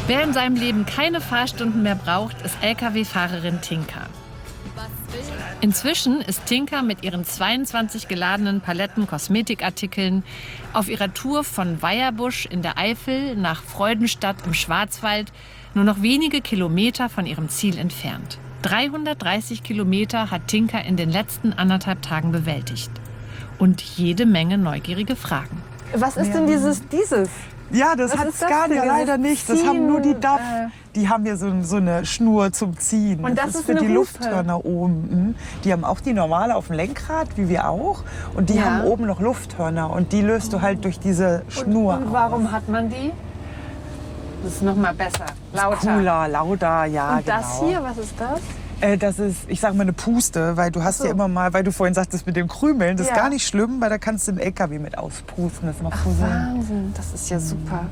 Wer in seinem Leben keine Fahrstunden mehr braucht, ist Lkw-Fahrerin Tinka. Inzwischen ist Tinka mit ihren 22 geladenen Paletten Kosmetikartikeln auf ihrer Tour von Weierbusch in der Eifel nach Freudenstadt im Schwarzwald nur noch wenige Kilometer von ihrem Ziel entfernt. 330 Kilometer hat Tinka in den letzten 1,5 Tagen bewältigt. Und jede Menge neugierige Fragen. Was ist denn dieses? Ja, das hat Scania leider nicht. Das haben nur die DAF. Die haben hier so eine Schnur zum Ziehen. Und das ist für eine die Hupe. Lufthörner oben. Die haben auch die normale auf dem Lenkrad, wie wir auch. Und die haben oben noch Lufthörner. Und die löst du halt durch diese Schnur. Und warum hat man die? Das ist noch mal besser. Lauter. Cooler, lauter, ja, Und das hier, was ist das? Das ist, ich sag mal, eine Puste, weil du hast ja immer mal, weil du vorhin sagtest mit dem Krümeln, das ist gar nicht schlimm, weil da kannst du im LKW mit auspusten. Das macht so Sinn. Wahnsinn, das ist ja super.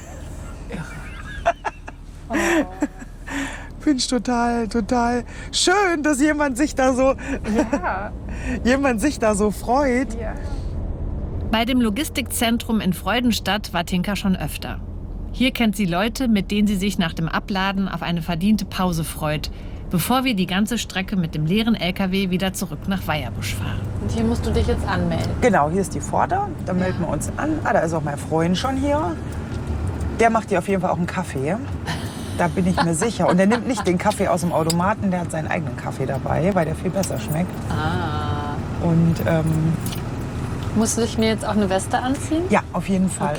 Finde ich total schön, dass jemand sich da so, freut. Ja. Bei dem Logistikzentrum in Freudenstadt war Tinka schon öfter. Hier kennt sie Leute, mit denen sie sich nach dem Abladen auf eine verdiente Pause freut, bevor wir die ganze Strecke mit dem leeren LKW wieder zurück nach Weierbusch fahren. Und hier musst du dich jetzt anmelden. Genau, hier ist die Pforte, da melden wir uns an. Da ist auch mein Freund schon hier. Der macht dir auf jeden Fall auch einen Kaffee. Da bin ich mir sicher. Und der nimmt nicht den Kaffee aus dem Automaten, der hat seinen eigenen Kaffee dabei, weil der viel besser schmeckt. Ah. Und Musst ich mir jetzt auch eine Weste anziehen? ja, auf jeden Fall.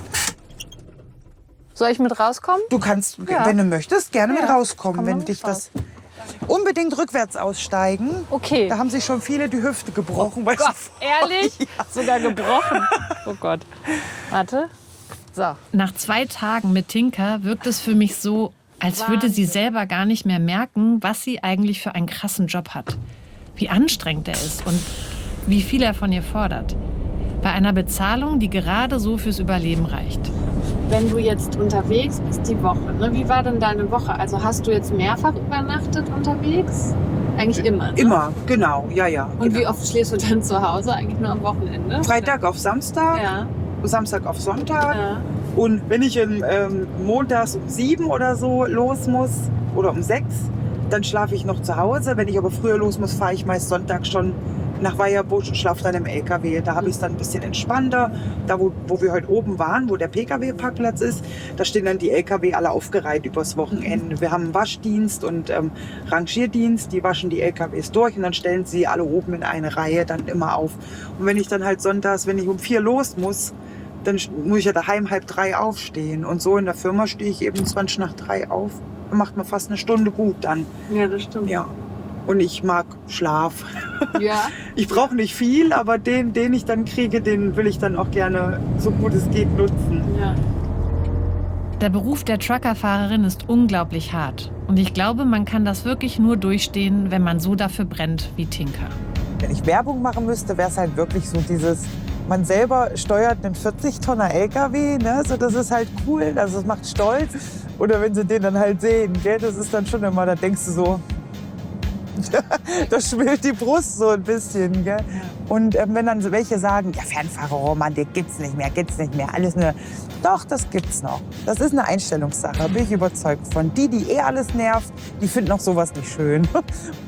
Soll ich mit rauskommen? Du kannst, wenn du möchtest, gerne mit rauskommen, komm wenn mal dich mit das... Unbedingt rückwärts aussteigen. Okay. Da haben sich schon viele die Hüfte gebrochen. Oh Gott, ehrlich? Ja. Sogar gebrochen? Oh Gott. Warte. So. Nach 2 Tagen mit Tinka wirkt es für mich so, als würde sie selber gar nicht mehr merken, was sie eigentlich für einen krassen Job hat. Wie anstrengend er ist und wie viel er von ihr fordert. Bei einer Bezahlung, die gerade so fürs Überleben reicht. Wenn du jetzt unterwegs bist die Woche, ne? Wie war denn deine Woche? Also hast du jetzt mehrfach übernachtet unterwegs? Eigentlich immer, ne? Immer, genau, ja. Und genau. wie oft schläfst du dann zu Hause? Eigentlich nur am Wochenende? Freitag auf Samstag, Ja. Samstag auf Sonntag. Ja. Und wenn ich montags um 7 oder so los muss oder um 6, dann schlafe ich noch zu Hause. Wenn ich aber früher los muss, fahre ich meist Sonntag schon nach Weierbusch und schlafe dann im LKW. Da habe ich es dann ein bisschen entspannter. Da, wo wir heute oben waren, wo der PKW-Parkplatz ist, da stehen dann die LKW alle aufgereiht übers Wochenende. Wir haben einen Waschdienst und Rangierdienst. Die waschen die LKWs durch und dann stellen sie alle oben in eine Reihe dann immer auf. Und wenn ich dann halt sonntags, wenn ich um 4 los muss, dann muss ich ja daheim 2:30 aufstehen. Und so in der Firma stehe ich eben 20 nach 3 auf. Dann macht man fast eine Stunde gut dann. Ja, das stimmt. Ja. Und ich mag Schlaf. Ja. Ich brauche nicht viel, aber den ich dann kriege, den will ich dann auch gerne so gut es geht nutzen. Ja. Der Beruf der Truckerfahrerin ist unglaublich hart. Und ich glaube, man kann das wirklich nur durchstehen, wenn man so dafür brennt wie Tinka. Wenn ich Werbung machen müsste, wäre es halt wirklich so dieses, man selber steuert einen 40-Tonner LKW, ne? So, das ist halt cool, also das macht stolz. Oder wenn sie den dann halt sehen, gell? Das ist dann schon immer, da denkst du so, da schwillt die Brust so ein bisschen. Gell? Und wenn dann welche sagen, ja, Fernfahrerromantik gibt's nicht mehr, alles nur. Doch, das gibt's noch. Das ist eine Einstellungssache, bin ich überzeugt von. Die alles nervt, die finden auch sowas nicht schön.